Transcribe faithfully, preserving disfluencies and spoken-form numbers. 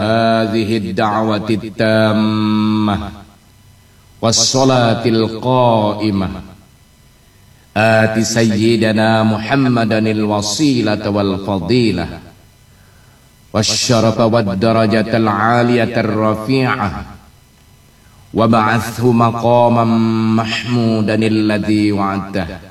هذه الدعوة التامة والصلاة القائمة آت سيدنا محمدا الوسيلة والفضيلة والشرف والدرجة العالية الرفيعة وبعثه مقاما محمودا الذي وعدته